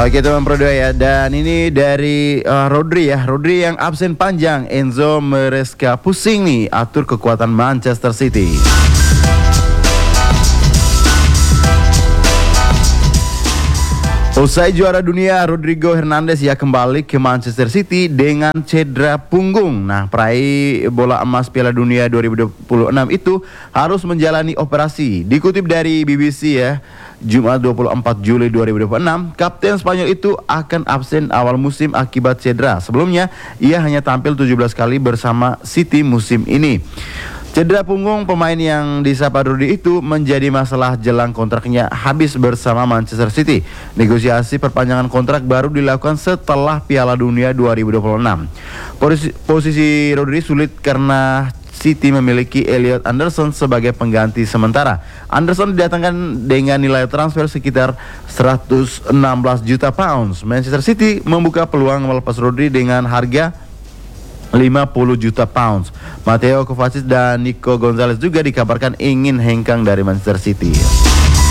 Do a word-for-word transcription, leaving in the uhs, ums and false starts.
Oke teman Pro dua ya, dan ini dari uh, Rodri ya, Rodri yang absen panjang. Enzo Maresca pusing nih atur kekuatan Manchester City. Usai juara dunia, Rodrigo Hernandez ya kembali ke Manchester City dengan cedera punggung. Nah, peraih bola emas Piala Dunia dua ribu dua puluh enam itu harus menjalani operasi. Dikutip dari B B C ya, Jumat dua puluh empat Juli dua ribu dua puluh enam, Kapten Spanyol itu akan absen awal musim akibat cedera. Sebelumnya, ia hanya tampil tujuh belas kali bersama City musim ini. Cedera punggung pemain yang disapa Rodri itu menjadi masalah jelang kontraknya habis bersama Manchester City. Negosiasi perpanjangan kontrak baru dilakukan setelah Piala Dunia dua ribu dua puluh enam. Posisi, posisi Rodri sulit karena City memiliki Elliot Anderson sebagai pengganti sementara. Anderson didatangkan dengan nilai transfer sekitar seratus enam belas juta pounds. Manchester City membuka peluang melepas Rodri dengan harga lima puluh juta pounds. Matteo Kovacic dan Nico Gonzalez juga dikabarkan ingin hengkang dari Manchester City.